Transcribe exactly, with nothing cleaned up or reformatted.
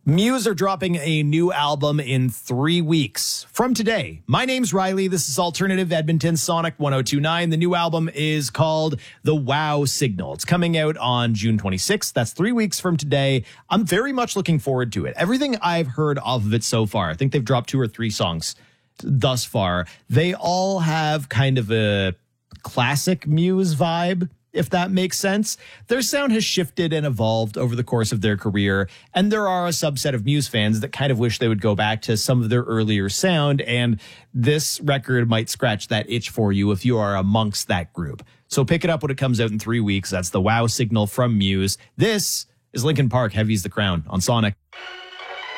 Muse are dropping a new album in three weeks from today. My name's Riley. This is Alternative Edmonton Sonic one oh two point nine. The new album is called The Wow Signal. It's coming out on June twenty-sixth. That's three weeks from today. I'm very much looking forward to it. Everything I've heard off of it so far, I think they've dropped two or three songs thus far. They all have kind of a classic Muse vibe, if that makes sense. Their sound has shifted and evolved over the course of their career, and there are a subset of Muse fans that kind of wish they would go back to some of their earlier sound, and this record might scratch that itch for you if you are amongst that group. So pick it up when it comes out in three weeks. That's the Wow Signal from Muse. This is Linkin Park, Heavy's the Crown on Sonic.